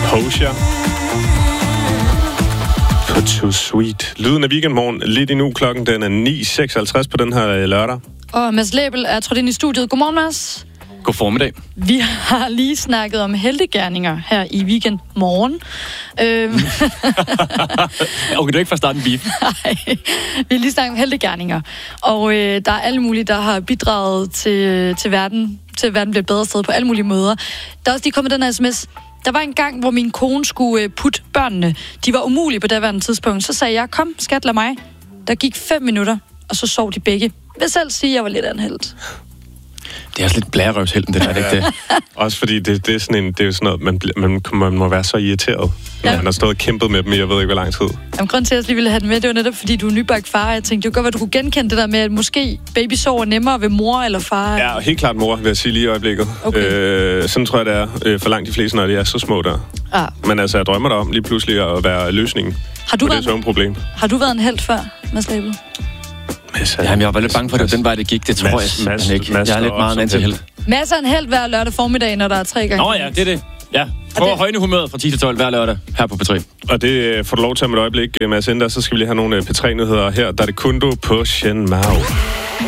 Hosier. På Too Sweet. Lyden af weekendmorgen lidt endnu. Klokken den er 9.56 på den her lørdag. Og Mads Læbel er trådt ind i studiet. Godmorgen, Mads. God formiddag. Vi har lige snakket om heltegerninger her i weekendmorgen. Okay, du er ikke fra starten beef. Nej, vi har lige snakket om heltegerninger. Og der er alle mulige, der har bidraget til verden, til at verden bliver et bedre sted på alle mulige måder. Der er også lige kommet den her sms. Der var en gang, hvor min kone skulle putte børnene. De var umulige på daværende tidspunkt. Så sagde jeg, kom skat, lad mig. Der gik 5 minutter, og så sov de begge. Jeg vil selv sige, at jeg var lidt af en helt. Det er også lidt blærerøvshelten, det der, ikke det? Også fordi det er sådan det er jo sådan noget, man må være så irriteret, når man har stået og kæmpet med dem i, jeg ved ikke, hvor lang tid. Jamen, grunden til, at jeg lige ville have den med, det var netop, fordi du er nybagt far. Jeg tænkte, det kunne godt være, du kunne genkende det der med, at måske baby sover nemmere ved mor eller far. Ja, helt klart mor, vil jeg sige lige i øjeblikket. Okay. Sådan tror jeg, det er for langt de fleste, når de er så små der. Ja. Men altså, jeg drømmer dig om lige pludselig at være løsningen på det søvnproblem. Har du været en helt før, Mads Læbel? Jamen, jeg var lidt bange for, at den vej, det gik. Det tror jeg ikke. Jeg er lidt meget en antihelt. Masser af en helt hver lørdag formiddag, når der er 3 gange. Nå ja, det er det. Ja, prøv at højne humøret fra 10 til 12 hver lørdag her på P3. Og det får du lov til om et øjeblik, Mads Ender. Så skal vi lige have nogle P3-nyheder her. Der er det Kundo på Shen Mao.